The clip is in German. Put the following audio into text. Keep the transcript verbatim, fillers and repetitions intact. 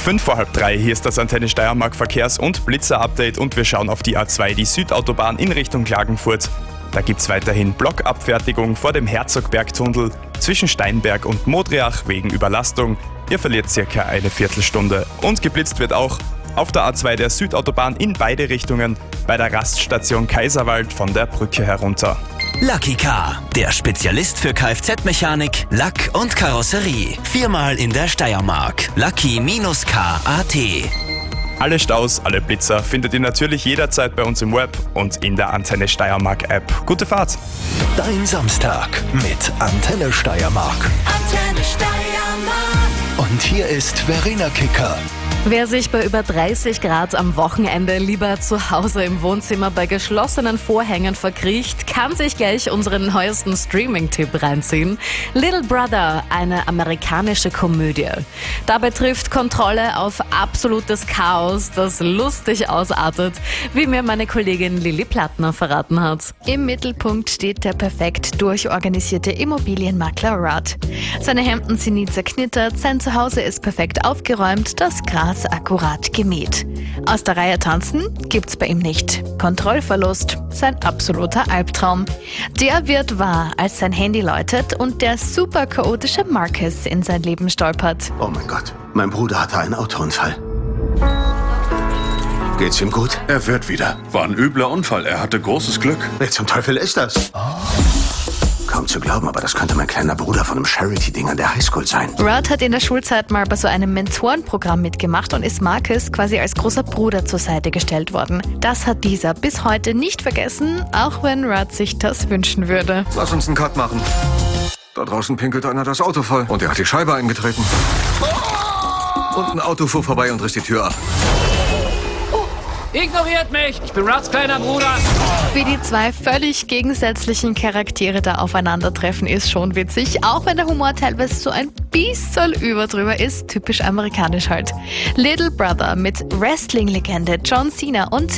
Fünf vor halb drei, hier ist das Antenne Steiermark Verkehrs- und Blitzer-Update und wir schauen auf die A zwei, die Südautobahn in Richtung Klagenfurt. Da gibt's weiterhin Blockabfertigung vor dem Herzogbergtunnel zwischen Steinberg und Modriach wegen Überlastung. Ihr verliert circa eine Viertelstunde. Und geblitzt wird auch auf der A zwei der Südautobahn in beide Richtungen bei der Raststation Kaiserwald von der Brücke herunter. Lucky Car, der Spezialist für Kfz-Mechanik, Lack und Karosserie. Viermal in der Steiermark. Lucky Car Punkt a t. Alle Staus, alle Blitzer findet ihr natürlich jederzeit bei uns im Web und in der Antenne Steiermark App. Gute Fahrt! Dein Samstag mit Antenne Steiermark. Antenne Steiermark. Und hier ist Verena Kicker. Wer sich bei über dreißig Grad am Wochenende lieber zu Hause im Wohnzimmer bei geschlossenen Vorhängen verkriecht, kann sich gleich unseren neuesten Streaming-Tipp reinziehen. Little Brother, eine amerikanische Komödie. Dabei trifft Kontrolle auf absolutes Chaos, das lustig ausartet, wie mir meine Kollegin Lilly Plattner verraten hat. Im Mittelpunkt steht der perfekt durchorganisierte Immobilienmakler Rod. Seine Hemden sind nie zerknittert, sein Zuhause ist perfekt aufgeräumt, das Gras akkurat gemäht. Aus der Reihe tanzen gibt's bei ihm nicht. Kontrollverlust, sein absoluter Albtraum. Der wird wahr, als sein Handy läutet und der super chaotische Marcus in sein Leben stolpert. Oh mein Gott, mein Bruder hatte einen Autounfall. Geht's ihm gut? Er wird wieder. War ein übler Unfall. Er hatte großes Glück. Wer zum Teufel ist das? Oh. Kaum zu glauben, aber das könnte mein kleiner Bruder von einem Charity-Ding an der Highschool sein. Rod hat in der Schulzeit mal bei so einem Mentorenprogramm mitgemacht und ist Marcus quasi als großer Bruder zur Seite gestellt worden. Das hat dieser bis heute nicht vergessen, auch wenn Rod sich das wünschen würde. Lass uns einen Cut machen. Da draußen pinkelt einer das Auto voll und er hat die Scheibe eingetreten. Und ein Auto fuhr vorbei und riss die Tür ab. Ignoriert mich! Ich bin Rods kleiner Bruder! Wie die zwei völlig gegensätzlichen Charaktere da aufeinandertreffen, ist schon witzig, auch wenn der Humor teilweise so ein bisschen überdrüber ist, typisch amerikanisch halt. Little Brother mit Wrestling-Legende John Cena und